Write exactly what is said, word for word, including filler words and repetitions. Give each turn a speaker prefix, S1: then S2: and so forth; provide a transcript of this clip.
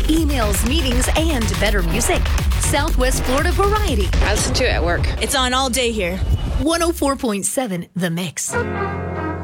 S1: emails, meetings, and better music. Southwest Florida Variety.
S2: I listen to it at work.
S3: It's on all day here.
S1: one oh four point seven The Mix.